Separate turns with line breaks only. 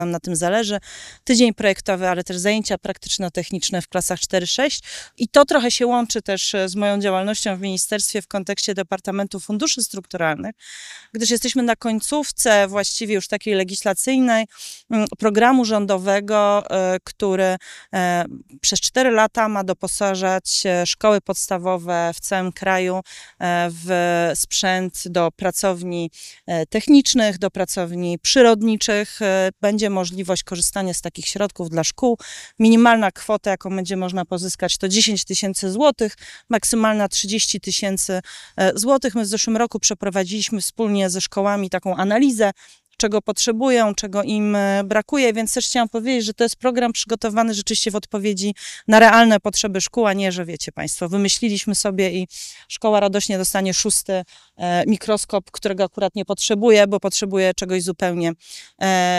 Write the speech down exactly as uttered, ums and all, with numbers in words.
nam na tym zależy. Tydzień projektowy, ale też zajęcia praktyczno-techniczne w klasach cztery sześć. I to trochę się łączy też z moją działalnością w ministerstwie w kontekście Departamentu Funduszy Strukturalnych, gdyż jesteśmy na końcówce właściwie już takiej legislacyjnej programu rządowego, który przez cztery lata ma doposażać szkoły podstawowe w całym kraju w sprzęt do pracowni technicznych, do pracowni przyrodniczych. Będzie możliwość korzystania z takich środków dla szkół. Minimalna kwota, jaką będzie można pozyskać, to dziesięć tysięcy złotych, maksymalna trzydzieści tysięcy złotych. My w zeszłym roku przeprowadziliśmy wspólnie ze szkołami taką analizę, czego potrzebują, czego im brakuje, więc też chciałam powiedzieć, że to jest program przygotowany rzeczywiście w odpowiedzi na realne potrzeby szkół, a nie, że wiecie Państwo, wymyśliliśmy sobie i szkoła radośnie dostanie szósty mikroskop, którego akurat nie potrzebuje, bo potrzebuje czegoś zupełnie